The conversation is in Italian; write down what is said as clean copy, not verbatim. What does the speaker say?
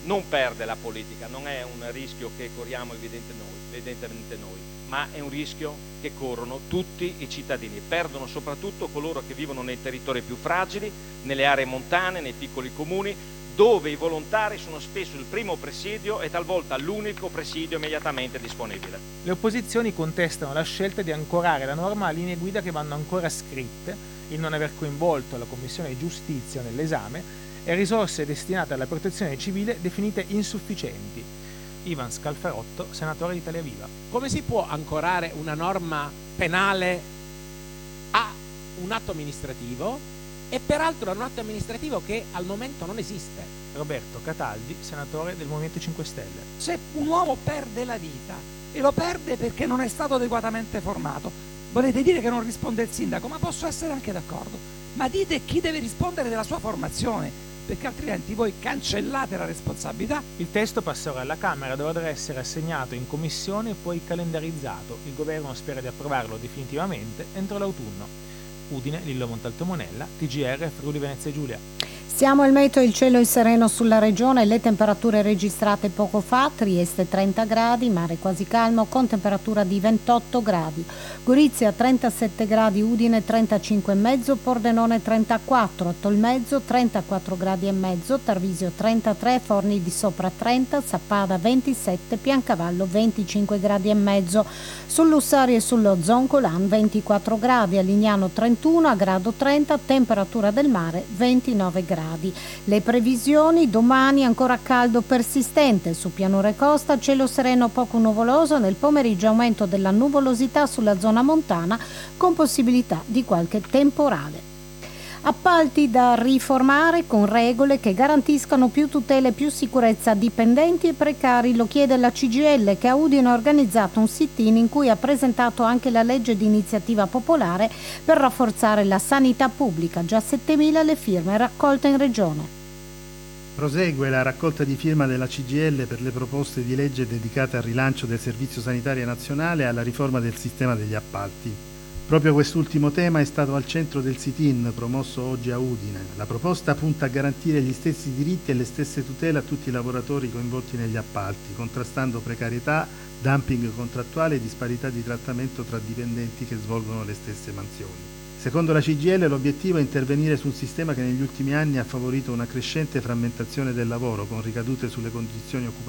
non perde la politica, non è un rischio che corriamo evidentemente noi, ma è un rischio che corrono tutti i cittadini. Perdono soprattutto coloro che vivono nei territori più fragili, nelle aree montane, nei piccoli comuni, dove i volontari sono spesso il primo presidio e talvolta l'unico presidio immediatamente disponibile. Le opposizioni contestano la scelta di ancorare la norma a linee guida che vanno ancora scritte, il non aver coinvolto la Commissione Giustizia nell'esame e risorse destinate alla protezione civile definite insufficienti. Ivan Scalfarotto, senatore di Italia Viva. Come si può ancorare una norma penale a un atto amministrativo e peraltro a un atto amministrativo che al momento non esiste? Roberto Cataldi, senatore del Movimento 5 Stelle. Se un uomo perde la vita e lo perde perché non è stato adeguatamente formato, volete dire che non risponde il sindaco? Ma posso essere anche d'accordo, ma dite chi deve rispondere della sua formazione, perché altrimenti voi cancellate la responsabilità. Il testo passerà alla Camera, dovrà essere assegnato in commissione e poi calendarizzato. Il governo spera di approvarlo definitivamente entro l'autunno. Udine, Lillo Montalto Monella, TGR, Friuli Venezia Giulia. Siamo al meteo, il cielo è sereno sulla regione, le temperature registrate poco fa, Trieste 30 gradi, mare quasi calmo con temperatura di 28 gradi, Gorizia 37 gradi, Udine 35,5, Pordenone 34, Tolmezzo 34 gradi e mezzo, Tarvisio 33, Forni di Sopra 30, Sappada 27, Piancavallo 25 gradi e mezzo, sull'Ussari e sullo Zoncolan 24 gradi, a Lignano 31, a Grado 30, temperatura del mare 29 gradi. Le previsioni: domani ancora caldo persistente, su pianura e costa cielo sereno poco nuvoloso, nel pomeriggio aumento della nuvolosità sulla zona montana con possibilità di qualche temporale. Appalti da riformare con regole che garantiscano più tutele e più sicurezza a dipendenti e precari, lo chiede la CGIL, che a Udine ha organizzato un sit-in in cui ha presentato anche la legge di iniziativa popolare per rafforzare la sanità pubblica. Già 7.000 le firme raccolte in regione. Prosegue la raccolta di firma della CGIL per le proposte di legge dedicate al rilancio del Servizio Sanitario Nazionale e alla riforma del sistema degli appalti. Proprio quest'ultimo tema è stato al centro del sit-in promosso oggi a Udine. La proposta punta a garantire gli stessi diritti e le stesse tutele a tutti i lavoratori coinvolti negli appalti, contrastando precarietà, dumping contrattuale e disparità di trattamento tra dipendenti che svolgono le stesse mansioni. Secondo la CGIL l'obiettivo è intervenire su un sistema che negli ultimi anni ha favorito una crescente frammentazione del lavoro con ricadute sulle condizioni occupazionali